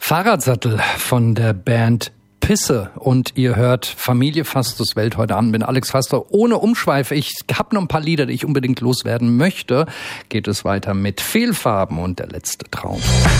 Fahrradsattel von der Band Pisse und ihr hört Familie Fastos Welt heute Abend mit Alex Faster. Ohne Umschweife, ich habe noch ein paar Lieder, die ich unbedingt loswerden möchte. Geht es weiter mit Fehlfarben und der letzte Traum.